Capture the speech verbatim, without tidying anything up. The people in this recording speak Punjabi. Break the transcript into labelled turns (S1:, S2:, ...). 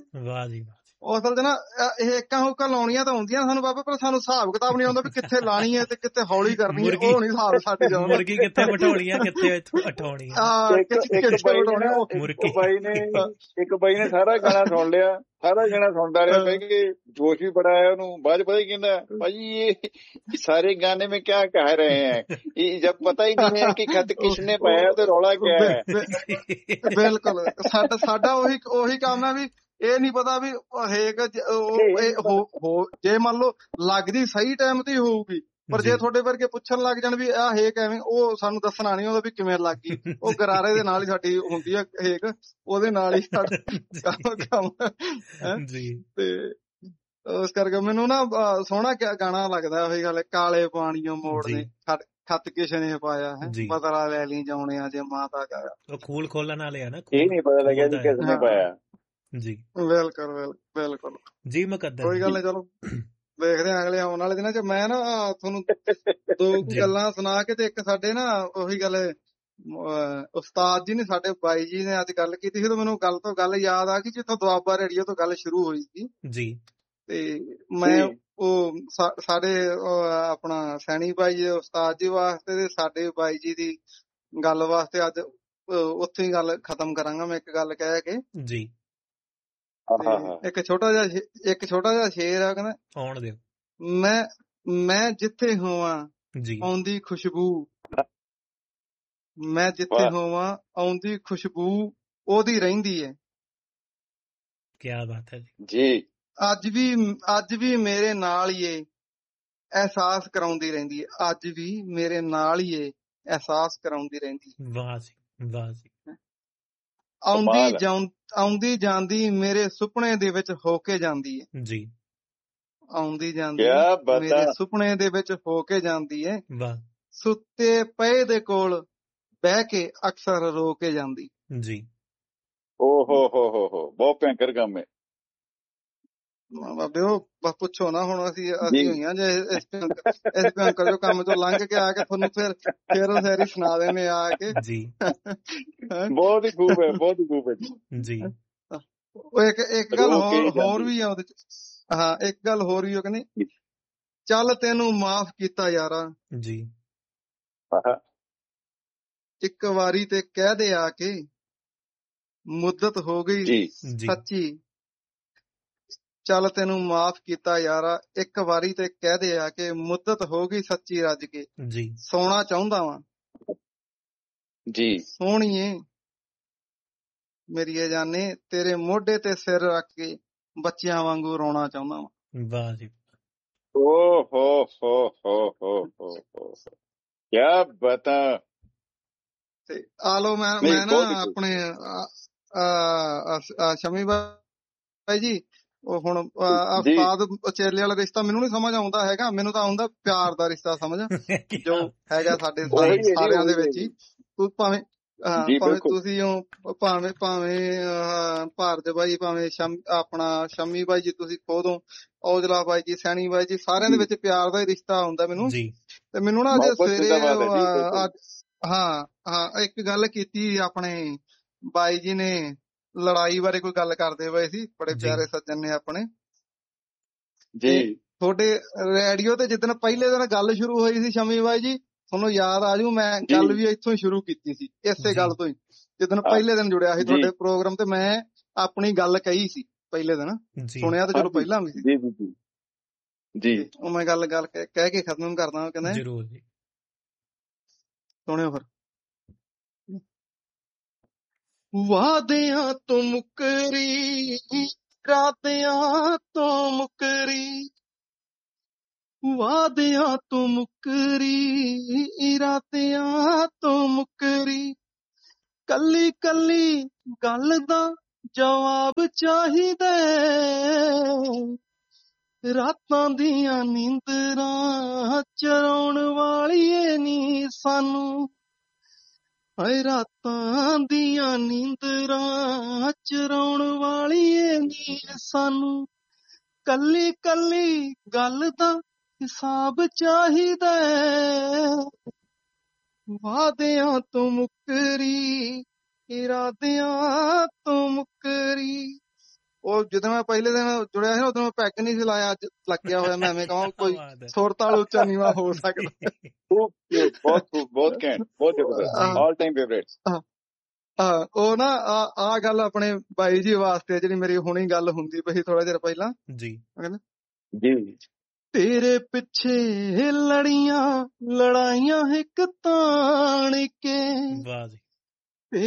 S1: ਵਾਹ ਜੀ ਵਾਹ।
S2: ਉਹ ਅਸਲ 'ਚ ਨਾ ਇਹ ਏਕਾਂ ਹੁੱਕਾਂ ਲਾਉਣੀਆਂ ਤਾਂ ਆਉਂਦੀਆਂ ਸਾਨੂੰ ਬਾਬਾ, ਪਰ ਸਾਨੂੰ ਹਿਸਾਬ ਕਿਤਾਬ ਨੀ ਆਉਂਦਾ ਵੀ ਕਿੱਥੇ ਲਾਣੀ ਹੈ ਤੇ ਕਿੱਥੇ ਹੌਲੀ ਕਰਨੀ ਹੈ। ਉਹ ਨੀ ਹਿਸਾਬ ਸਾਡੇ ਚ ਆਉਂਦਾ।
S1: ਮੁਰਗੀ ਕਿੱਥੇ ਬਿਠਾਉਣੀਆਂ ਕਿੱਥੇ ਉਠਾਉਣੀਆਂ।
S3: ਇੱਕ ਇੱਕ ਬਾਈ ਨੇ ਨਾ ਇੱਕ ਬਾਈ ਨੇ ਇੱਕ ਬਾਈ ਨੇ ਸਾਰਾ ਗਾਣਾ ਸੁਣ ਲਿਆ, ਸਾਰਾ ਗਾਣਾ ਸੁਣਦਾ ਰਿਹਾ, ਬਹਿ ਕੇ ਜੋਸ਼ ਵੀ ਬੜਾ ਆਇਆ ਉਹਨੂੰ। ਬਾਅਦ ਚ ਪਤਾ ਹੀ ਕਹਿੰਦਾ, ਭਾਜੀ ਇਹ ਸਾਰੇ ਗਾਣੇ में क्या कह रहे हैं, जब पता ही नहीं है कि खत किसने पाया तो रौला क्या है।
S2: ਬਿਲਕੁਲ ਸਾਡਾ ਸਾਡਾ ਉਹੀ ਉਹੀ ਕੰਮ ਹੈ ਵੀ ਇਹ ਨੀ ਪਤਾ ਵੀ ਹੇਕ ਜੇ ਮੰਨ ਲਓ ਲੱਗਦੀ ਸਹੀ ਟਾਈਮ ਤੇ ਹੋਊਗੀ, ਪਰ ਜੇ ਤੁਹਾਡੇ ਵਰਗੇ ਪੁੱਛਣ ਲੱਗ ਜਾਣ ਵੀ ਆਹ ਹੇਕ ਐਵੇਂ, ਉਹ ਸਾਨੂੰ ਦੱਸਣਾ ਨੀ ਉਹਦਾ ਵੀ ਕਿਵੇਂ ਲੱਗ ਗਈ। ਉਹ ਗਰਾਰੇ ਦੇ ਨਾਲ ਹੀ ਸਾਡੀ ਹੁੰਦੀ ਆ ਹੇਕ, ਉਹਦੇ ਨਾਲ ਹੀ ਸਾਡਾ ਕੰਮ ਤੇ ਉਸ ਕਰਕੇ ਮੈਨੂੰ ਨਾ ਸੋਹਣਾ ਗਾਣਾ ਲੱਗਦਾ ਉਹੀ ਗੱਲ, ਕਾਲੇ ਪਾਣੀਓ ਮੋੜ ਨੇ ਖੱਤ ਕਿਸ ਨੇ ਪਾਇਆ ਹੈ, ਬਦਲਾ ਲੈ ਲਈ ਜਾਉਣਿਆ ਜੇ ਮਾਤਾ ਗਾਇਆ।
S1: ਉਹ ਖੂਲ ਖੋਲਣ ਵਾਲੇ ਆ ਨਾ,
S3: ਇਹ ਨੀ ਪਤਾ ਲੱਗਿਆ ਜੀ ਕਿਸ ਨੇ ਪਾਇਆ
S1: ਜੀ।
S2: ਬਿਲਕੁਲ ਬਿਲਕੁਲ
S1: ਜੀ ਮੁਕੱਦਰ,
S2: ਕੋਈ ਗੱਲ ਨੀ, ਚਲੋ ਦੇਖਦੇ ਆਂ ਅਗਲੇ ਆਉਣ ਵਾਲੇ ਦਿਨਾਂ ਚ। ਮੈਂ ਨਾ ਤੁਹਾਨੂੰ ਦੋ ਗੱਲਾਂ ਸੁਣਾ ਕੇ ਤੇ ਇੱਕ ਸਾਡੇ ਨਾ ਉਹੀ ਗੱਲ ਉਸਤਾਦ ਜੀ ਨੇ ਸਾਡੇ ਬਾਈ ਜੀ ਨੇ ਅੱਜ ਗੱਲ ਕੀਤੀ ਸੀ, ਤੇ ਮੈਨੂੰ ਗੱਲ ਤੋਂ ਗੱਲ ਯਾਦ ਆ ਗਈ ਜਿੱਥੋਂ ਦੁਆਬਾ ਰੇਡੀਓ ਤੋਂ ਗੱਲ ਸ਼ੁਰੂ ਹੋਈ ਸੀ
S1: ਜੀ। ਤੇ
S2: ਮੈਂ ਉਹ ਸਾਡੇ ਆਪਣਾ ਸੈਣੀ ਬਾਈ ਜੀ ਉਸਤਾਦ ਜੀ ਵਾਸਤੇ ਤੇ ਸਾਡੇ ਬਾਈ ਜੀ ਦੀ ਗੱਲ ਵਾਸਤੇ ਅੱਜ ਉੱਥੇ ਹੀ ਗੱਲ ਖਤਮ ਕਰਾਂਗਾ ਮੈਂ ਇੱਕ ਗੱਲ ਕਹਿ ਕੇ ਜੀ। ਇੱਕ ਛੋਟਾ ਜਿਹਾ ਇੱਕ ਛੋਟਾ ਜਿਹਾ ਸ਼ੇਰ ਆ, ਕਹਿੰਦਾ ਆਉਣ ਦਿਓ, ਮੈਂ ਮੈਂ ਜਿੱਥੇ ਹੋਵਾਂ ਆਉਂਦੀ ਖੁਸ਼ਬੂ, ਮੈਂ ਜਿੱਥੇ ਹੋਵਾਂ ਆਉਂਦੀ ਖੁਸ਼ਬੂ ਉਹਦੀ ਰਹਿੰਦੀ ਹੈ।
S1: ਕਿਆ ਬਾਤ ਹੈ
S3: ਜੀ।
S2: ਅੱਜ ਵੀ ਅੱਜ ਵੀ ਮੇਰੇ ਨਾਲ ਹੀ ਇਹ ਅਹਿਸਾਸ ਕਰਾਉਂਦੀ ਰਹਿੰਦੀ ਹੈ, ਅੱਜ ਵੀ ਮੇਰੇ ਨਾਲ ਹੀ ਇਹ ਅਹਿਸਾਸ ਕਰਾਉਂਦੀ ਰਹਿੰਦੀ ਹੈ।
S1: ਵਾਹ ਜੀ ਵਾਹ ਜੀ।
S2: ਆਉਂਦੀ ਜਾਂ ਆਉਂਦੀ ਜਾਂਦੀ ਮੇਰੇ ਸੁਪਨੇ ਦੇ ਵਿੱਚ ਹੋ ਕੇ ਜਾਂਦੀ ਹੈ ਜੀ। ਆਉਂਦੀ ਜਾਂਦੀ ਮੇਰੇ ਸੁਪਨੇ ਦੇ ਵਿੱਚ ਹੋ ਕੇ ਜਾਂਦੀ ਹੈ, ਸੁੱਤੇ ਪਏ ਦੇ ਕੋਲ ਬਹਿ ਕੇ ਅਕਸਰ ਰੋ ਕੇ ਜਾਂਦੀ ਜੀ।
S3: ਓ ਹੋ ਹੋ ਹੋ ਹੋ ਬਹੁਤ ਭਿਆਨਕ ਕੰਮ ਹੈ
S2: ਬਾਬੇ। ਉਹ ਪੁੱਛੋ ਨਾ, ਹੁਣ ਅਸੀਂ ਅਸੀਂ ਹੋਈਆਂ ਜੇ ਇਸ ਇਸ ਭਿਆਨਕ ਜੋ ਕੰਮ ਤੋਂ ਲੰਘ ਕੇ ਆ ਕੇ ਤੁਹਾਨੂੰ ਫਿਰ ਫਿਰ ਉਹ ਸਾਰੀ ਸੁਣਾ ਦੇਣੇ ਆ ਕੇ ਜੀ।
S3: ਬਹੁਤ ਹੀ ਖੂਬ ਹੈ, ਬਹੁਤ ਹੀ ਖੂਬ ਹੈ
S1: ਜੀ।
S2: ਉਹ ਇੱਕ ਇੱਕ ਗੱਲ ਹੋਰ ਹੋਰ ਵੀ ਆ ਉਹਦੇ ਚ, ਹਾਂ ਇੱਕ ਗੱਲ ਹੋਰ ਵੀ ਉਹ ਕਹਿੰਦੇ, ਚੱਲ ਤੈਨੂੰ ਮਾਫ਼ ਕੀਤਾ ਯਾਰਾ ਜੀ, ਇੱਕ ਵਾਰੀ ਤੇ ਕਹਿ ਦੇ ਆ ਕੇ ਮੁੱਦਤ ਹੋ ਗਈ ਸੱਚੀ, ਚੱਲ ਤੈਨੂੰ ਮਾਫ਼ ਕੀਤਾ ਯਾਰਾ ਇੱਕ ਵਾਰੀ ਤੇ ਕਹਿ ਦੇ ਆ ਕੇ ਮੁੱਦਤ ਹੋ ਗਈ ਸੱਚੀ, ਰੱਜ ਕੇ ਜੀ ਸੋਣਾ ਚਾਹੁੰਦਾ ਵਾਂ ਜੀ, ਸੋਹਣੀਏ ਮੇਰੀਏ ਜਾਨੇ ਤੇਰੇ ਮੋਢੇ ਤੇ ਸਿਰ ਰੱਖ ਕੇ ਬੱਚਿਆਂ ਵਾਂਗੂ ਰੋਣਾ ਚਾਹੁੰਦਾ ਵਾਂ। ਵਾਹ ਜੀ।
S3: ਓ ਹੋ ਹੋ ਹੋ ਹੋ ਹੋ ਹੋ ਕਿਆ ਬਤਾ।
S2: ਤੇ ਆ ਲੋ ਮੈਂ ਮੈਂ ਨਾ ਆਪਣੇ ਸ਼ਮੀ ਬਾਈ ਜੀ, ਉਹ ਹੁਣ ਉਸਤਾਦ ਚੇਲੇ ਵਾਲਾ ਰਿਸ਼ਤਾ ਮੈਨੂੰ ਨੀ ਸਮਝ ਆਉਂਦਾ ਹੈਗਾ, ਮੈਨੂੰ ਤਾਂ ਆਉਂਦਾ ਪਿਆਰ ਦਾ ਰਿਸ਼ਤਾ ਸਮਝ, ਜੋ ਹੈਗਾ ਸਾਡੇ ਸਾਰਿਆਂ ਦੇ ਵਿੱਚ ਹੀ। ਤੂੰ ਭਾਵੇਂ ਹਾਂ ਭਾਵੇਂ ਤੁਸੀਂ ਹੋ, ਭਾਵੇਂ ਭਾਵੇਂ ਭਾਰਤ ਬਾਈ, ਭਾਵੇਂ ਸ਼ਮ ਆਪਣਾ ਸ਼ਮੀ ਬਾਈ ਜੀ, ਤੁਸੀਂ ਖੁਦ ਹੋ, ਔਜਲਾ ਬਾਈ ਜੀ, ਸੈਣੀ ਬਾਈ ਜੀ, ਸਾਰਿਆਂ ਦੇ ਵਿੱਚ ਪਿਆਰ ਦਾ ਹੀ ਰਿਸ਼ਤਾ ਆਉਂਦਾ ਮੈਨੂੰ। ਤੇ ਮੈਨੂੰ ਨਾ ਅੱਜ ਸਵੇਰੇ ਹਾਂ ਹਾਂ ਇੱਕ ਗੱਲ ਕੀਤੀ ਆਪਣੇ ਬਾਈ ਜੀ ਨੇ, ਲੜਾਈ ਬਾਰੇ ਕੋਈ ਗੱਲ ਕਰਦੇ ਪਏ ਸੀ, ਬੜੇ ਪਿਆਰੇ ਸੱਜਣ ਨੇ ਆਪਣੇ ਜੀ। ਤੁਹਾਡੇ ਰੇਡੀਓ ਤੇ ਜਿੱਦਣ ਪਹਿਲੇ ਦਿਨ ਗੱਲ ਸ਼ੁਰੂ ਹੋਈ ਸੀ ਸ਼ਮੀ ਬਾਈ ਜੀ, ਤੁਹਾਨੂੰ ਯਾਦ ਆ ਜੂ, ਮੈਂ ਗੱਲ ਵੀ ਇੱਥੋਂ ਹੀ ਸ਼ੁਰੂ ਕੀਤੀ ਸੀ, ਇਸੇ ਗੱਲ ਤੋਂ ਹੀ। ਜਿੱਦਣ ਪਹਿਲੇ ਦਿਨ ਜੁੜਿਆ ਸੀ ਤੁਹਾਡੇ ਪ੍ਰੋਗਰਾਮ ਤੇ, ਮੈਂ ਆਪਣੀ ਗੱਲ ਕਹੀ ਸੀ ਪਹਿਲੇ ਦਿਨ, ਸੁਣਿਆ ਤਾਂ ਚਲੋ ਪਹਿਲਾਂ ਵੀ ਸੀ ਜੀ। ਉਹ ਮੈਂ ਗੱਲ ਗੱਲ ਕਹਿ ਕੇ ਖਤਮ ਕਰਦਾ, ਕਹਿੰਦਾ ਜਰੂਰ ਜੀ, ਸੁਣਿਓ ਫਿਰ। ਵਾਦਿਆਂ ਤੋਂ ਮੁੱਕਰੀ, ਰਾਤਿਆਂ ਤੋਂ ਮੁੱਕਰੀ, ਵਾਦਿਆਂ ਤੋਂ ਮੁੱਕਰੀ, ਰਾਤਿਆਂ ਤੋਂ ਮੁੱਕਰੀ, ਕੱਲੀ ਕੱਲੀ ਗੱਲ ਦਾ ਜਵਾਬ ਚਾਹੀਦਾ, ਰਾਤਾਂ ਦੀਆਂ ਨੀਂਦਰਾਂ ਚਰਾਉਣ ਵਾਲੀਏ ਨੀ ਸਾਨੂੰ, ਹਾਏ ਰਾਤਾਂ ਦੀਆਂ ਨੀਂਦਰਾਂ ਚਰਾਉਣ ਵਾਲੀਏ ਨੀ ਸਾਨੂੰ, ਕੱਲੀ ਕੱਲੀ ਗੱਲ ਦਾ ਹਿਸਾਬ ਚਾਹੀਦਾ, ਵਾਦਿਆਂ ਤੋਂ ਮੁੱਕਰੀ, ਇਰਾਦਿਆਂ ਤੋਂ ਮੁੱਕਰੀ, ਉਹ ਜਦੋਂ ਮੈਂ ਪਹਿਲੇ ਦਿਨ ਜੁੜਿਆ ਸੀ ਉਦੋਂ ਮੈਂ ਪੈਗ ਨਹੀਂ ਸੀ ਲਾਇਆ, ਅੱਜ ਲੱਗਿਆ ਹੋਇਆ। ਮੈਂ ਐਵੇਂ ਕਹਾਂ ਕੋਈ ਸੁਰ ਤਾਲ ਉੱਚਾ ਨੀਵਾਂ ਹੋ ਸਕਦਾ।
S3: ਬਹੁਤ ਬਹੁਤ ਘੈਂਟ, ਬਹੁਤ ਜ਼ਬਰਦਸਤ, ਆਲ ਟਾਈਮ ਫੇਵਰੇਟ।
S2: ਹਾਂ ਉਹ ਨਾ ਆ ਆ ਗੱਲ ਆਪਣੇ ਬਾਈ ਜੀ ਵਾਸਤੇ ਜਿਹੜੀ ਮੇਰੀ ਹੁਣੀ ਗੱਲ ਹੁੰਦੀ ਪਈ ਥੋੜਾ ਚਿਰ ਪਹਿਲਾਂ
S1: ਜੀ
S3: ਜੀ।
S2: ਤੇਰੇ ਪਿੱਛੇ ਲੜੀਆਂ ਲੜਾਈਆਂ ਇੱਕ ਤਾਣ ਕੇ,
S1: ਵਾਹ ਜੀ,